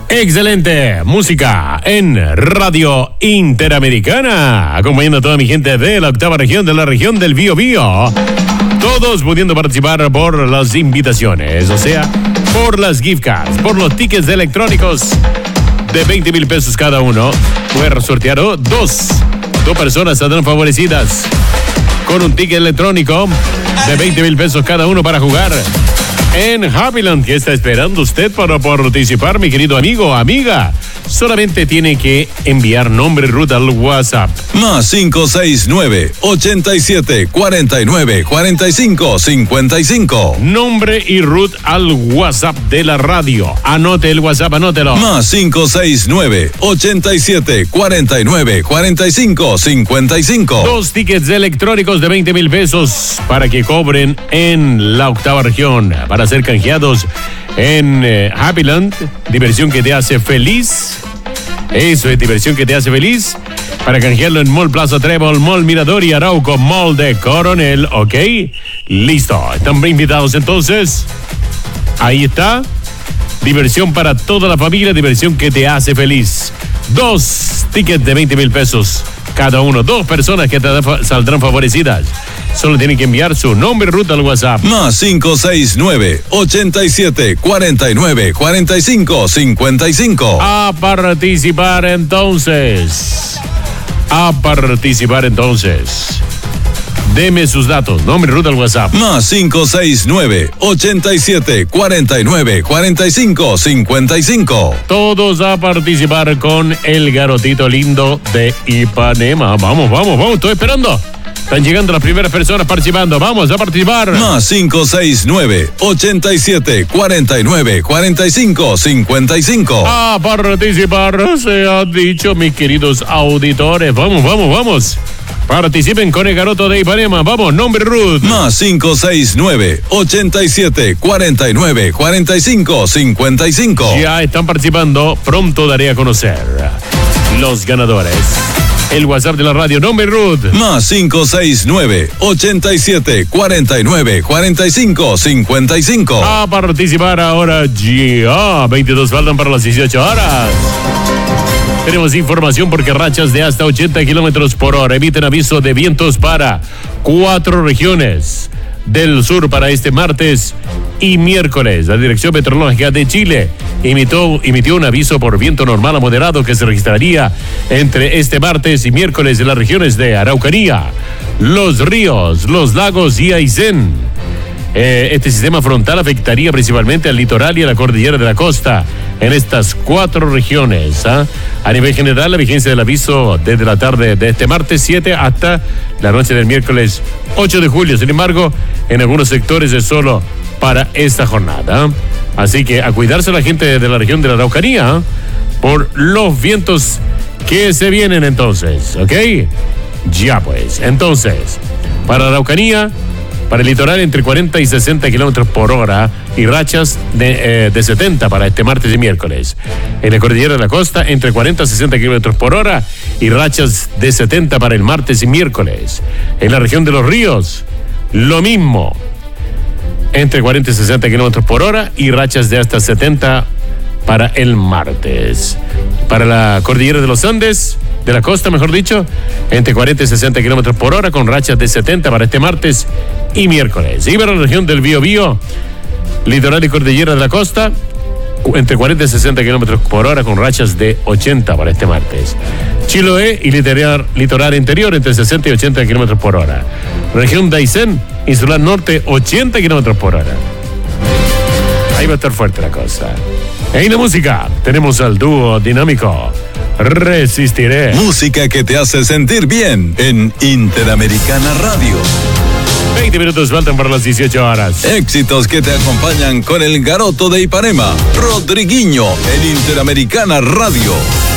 Excelente música en Radio Interamericana, acompañando a toda mi gente de la octava región, de la región del Biobío. Todos pudiendo participar por las invitaciones, o sea, por las gift cards, por los tickets electrónicos de 20,000 pesos cada uno. Poder sortear dos personas saldrán favorecidas con un ticket electrónico de 20,000 pesos cada uno para jugar en Happyland. ¿Qué está esperando usted para participar, mi querido amigo o amiga? Solamente tiene que enviar nombre y ruta al WhatsApp. Más 569-87-49-45-55. Nombre y root al WhatsApp de la radio. Anote el WhatsApp, anótelo. Más 569-87-49-45-55. Dos tickets electrónicos de 20,000 pesos para que cobren en la octava región, para ser canjeados en Happyland. Diversión que te hace feliz. Eso es diversión que te hace feliz. Para canjearlo en Mall Plaza Trébol, Mall Mirador y Arauco, Mall de Coronel. ¿Ok? Listo. ¿Están invitados entonces? Ahí está. Diversión para toda la familia. Diversión que te hace feliz. Dos tickets de 20,000 pesos cada uno. Dos personas que te saldrán favorecidas. Solo tienen que enviar su nombre y ruta al WhatsApp. Más 569-87-49-45-55. A participar entonces. Deme sus datos, nombre y ruta al WhatsApp. Más 569-87-49-45-55. Todos a participar con el garotito lindo de Ipanema. Vamos, estoy esperando. Están llegando las primeras personas participando. Vamos a participar. Más 569-87-49-45-55. A participar, se ha dicho, mis queridos auditores. Vamos. Participen con el garoto de Ipanema. Vamos, nombre Ruth. Más 569-87-49-45-55. Ya están participando. Pronto daré a conocer los ganadores. El WhatsApp de la radio, nombre Ruth. Más 569-87-49-45-55. A participar ahora ya. 22 faltan para las 18 horas. Tenemos información porque rachas de hasta 80 kilómetros por hora emiten aviso de vientos para 4 regiones del sur para este martes y miércoles. La Dirección Meteorológica de Chile emitió un aviso por viento normal a moderado que se registraría entre este martes y miércoles en las regiones de Araucanía, Los Ríos, Los Lagos y Aysén. Este sistema frontal afectaría principalmente al litoral y a la cordillera de la costa en estas 4 regiones. A nivel general, la vigencia del aviso desde la tarde de este martes 7 hasta la noche del miércoles 8 de julio. Sin embargo, en algunos sectores es solo para esta jornada. Así que a cuidarse la gente de la región de la Araucanía por los vientos que se vienen entonces, ¿ok? Ya pues, entonces, para la Araucanía, para el litoral entre 40 y 60 kilómetros por hora y rachas de 70 para este martes y miércoles. En la cordillera de la costa entre 40 y 60 kilómetros por hora y rachas de 70 para el martes y miércoles. En la región de los ríos, lo mismo. Entre 40 y 60 kilómetros por hora y rachas de hasta 70 para el martes. Para la cordillera de los Andes, de la costa, mejor dicho, entre 40 y 60 kilómetros por hora con rachas de 70 para este martes y miércoles. Y para la región del Biobío, litoral y cordillera de la costa, entre 40 y 60 kilómetros por hora con rachas de 80 para este martes. Chiloé y litoral interior entre 60 y 80 kilómetros por hora. Región de Aysén, insular norte, 80 kilómetros por hora. Ahí va a estar fuerte la cosa. En la música tenemos al dúo dinámico Resistiré. Música que te hace sentir bien en Interamericana Radio. 20 minutos faltan para las 18 horas. Éxitos que te acompañan con el garoto de Ipanema, Rodriguinho, en Interamericana Radio.